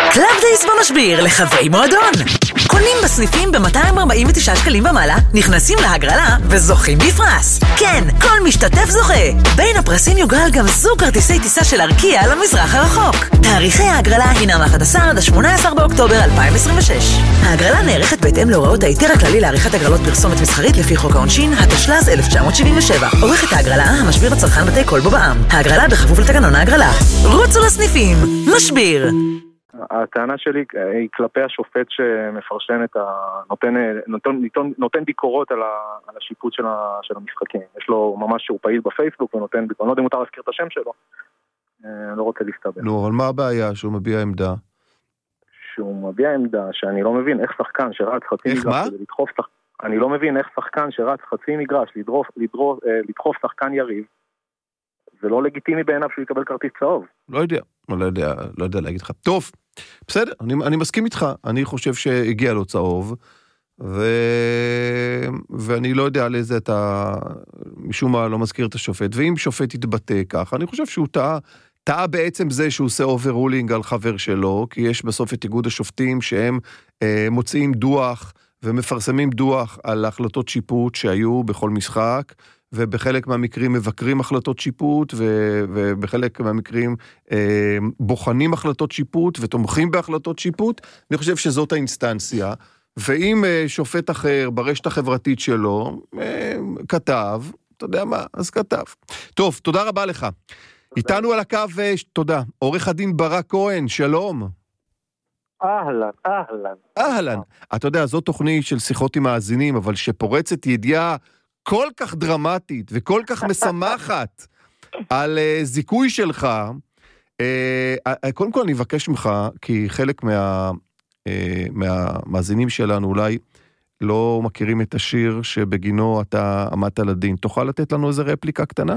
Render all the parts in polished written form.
קלאב דייס במשביר לחברי מועדון. קונים בסניפים ב-249 שקלים ומעלה, נכנסים להגרלה וזוכים בפרס. כן, כל משתתף זוכה. בין הפרסים יוגרל גם זוג כרטיסי טיסה של ארקיע למזרח הרחוק. תאריכי ההגרלה הינם 11 עד 18 באוקטובר 2026. ההגרלה נערכת בהתאם להוראות ההיתר הכללי לעריכת הגרלות פרסומת מסחרית לפי חוק העונשין, התשל"ז 1977. עורכת ההגרלה, המשביר הצרכן בתי קול בו בע"מ. ההגרלה בכפוף לתקנון ההגרלה. רוצו לסניפים. משביר. הטענה שלי היא כלפי השופט שמפרשן נותן ביקורות על השיפוט של המשחקים. יש לו ממש שהוא פעיל בפייסבוק ונותן ביקורות. אני לא יודע אם מותר להזכיר את השם שלו. אני לא רוצה להסתבר. נו, אבל מה הבעיה שהוא מביע עמדה? שהוא מביע עמדה שאני לא מבין איך שחקן שרץ חצי מגרש לדחוף שחקן. אני לא מבין איך שחקן שרץ חצי מגרש לדחוף שחקן יריב. זה לא לגיטימי בעיניו שהוא יקבל כרטיס צהוב. לא יודע להגיד לך. טוב, בסדר, אני מסכים איתך. אני חושב שהגיע לו צהוב, ואני לא יודע על איזה אתה משום מה לא מזכיר את השופט, ואם שופט יתבטא ככה, אני חושב שהוא טעה בעצם זה שהוא עושה אוברולינג על חבר שלו, כי יש בסוף את איגוד השופטים שהם מוציאים דוח ומפרסמים דוח על החלטות שיפוט שהיו בכל משחק, ובחלק מהמקרים מבקרים החלטות שיפוט, ובחלק מהמקרים בוחנים החלטות שיפוט, ותומכים בהחלטות שיפוט. אני חושב שזאת האינסטנציה, ואם שופט אחר ברשת החברתית שלו כתב, אתה יודע מה, אז כתב. טוב, תודה רבה לך. איתנו על הקו, תודה. עורך הדין ברק כהן, שלום. אהלן. אתה יודע, זו תוכנית של שיחות עם מאזינים, אבל שפורצת ידיעה כל כך דרמטית וכל כך משמחת על זיכוי שלך. קודם כל אני אבקש ממך, כי חלק מהמאזינים שלנו אולי לא מכירים את השיר שבגינו אתה עמדת לדין. תוכל לתת לנו איזה רפליקה קטנה?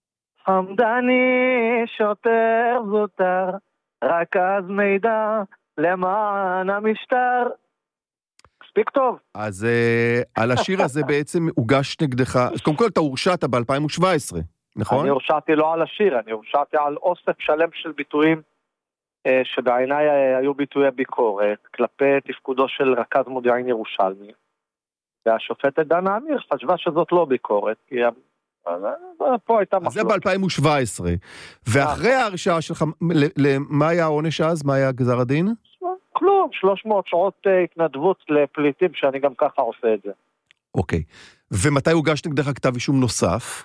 חמדני שוטר זוטר, רכז מידע למען המשטר. מספיק טוב. אז על השיר הזה בעצם הוגש נגדך, קודם כל אתה הורשעת ב-2017, נכון? אני הורשעתי לא על השיר, אני הורשעתי על אוסף שלם של ביטויים, שבעיניי היו ביטויי ביקורת, כלפי תפקודו של רכז מודיעין ירושלמי. והשופטת דנה אמיר חשבה שזאת לא ביקורת, כי פה הייתה מחלוקת. זה ב-2017. ואחרי ההרשעה שלך, מה היה העונש אז? מה היה גזר הדין? כלום, 300 שעות התנדבות לפליטים, שאני גם ככה עושה את זה. אוקיי. ומתי הוגש נגדך כתב אישום נוסף?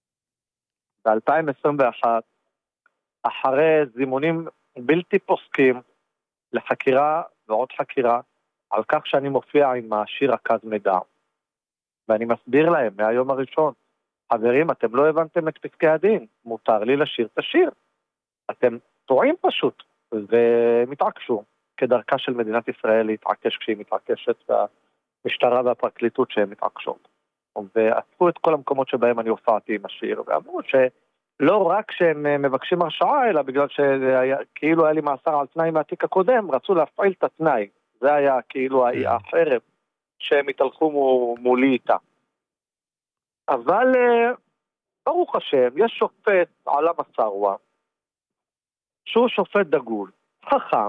ב-2021, אחרי זימונים בלתי פוסקים לחקירה ועוד חקירה, על כך שאני מופיע עם השיר רכז מידע. ואני מסביר להם מהיום הראשון, חברים, אתם לא הבנתם את פסקי הדין, מותר לי לשיר את השיר. אתם טועים פשוט, ומתעקשו. כדרכה של מדינת ישראל להתעקש כשהיא מתעקשת, והמשטרה והפרקליטות שהן מתעקשות. ועצרו את כל המקומות שבהם אני הופעתי עם השיר, ואמרו שלא רק שהם מבקשים הרשעה, אלא בגלל שכאילו היה לי מאסר על תנאי מהתיק הקודם, רצו להפעיל את התנאי. זה היה כאילו החרב שהם התהלכו מולי איתה. אבל ברוך השם, יש שופט עלה מסרווה, שהוא שופט דגול, חכם,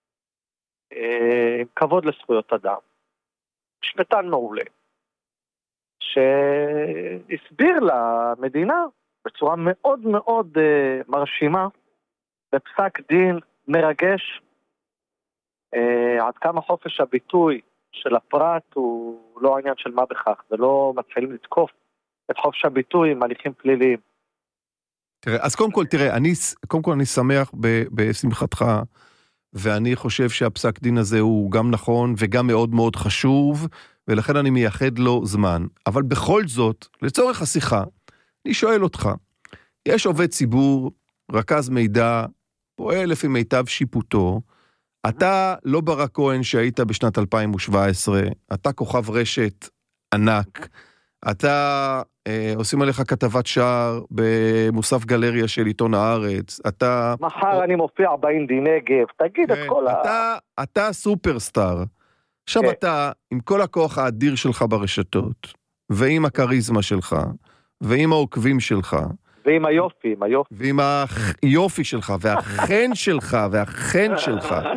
עם כבוד לזכויות אדם, משפטן מעולה, שהסביר למדינה בצורה מאוד מאוד מרשימה, בפסק דין מרגש, עד כמה חופש הביטוי של הפרט הוא לא העניין של מה בכך, ולא מתחילים לתקוף את חופש הביטוי עם הליכים פליליים. תראה, אז קודם כל אני שמח בשמחתך, ואני חושב שהפסק דין הזה הוא גם נכון וגם מאוד מאוד חשוב, ולכן אני מייחד לו זמן. אבל בכל זאת, לצורך השיחה, אני שואל אותך, יש עובד ציבור, רכז מידע, פועל לפי מיטב שיפוטו, אתה לא ברק כהן שהיית בשנת 2017, אתה כוכב רשת ענק, אתה עושים עליך כתבת שער במוסף גלריה של עיתון הארץ, אתה... מחר אני מופיע באינדי נגב, תגיד את כל אתה סופרסטאר. עכשיו אתה, עם כל הכוח האדיר שלך ברשתות, ועם הקריזמה שלך, ועם העוקבים שלך, ועם היופי, ועם היופי שלך, והחן שלך,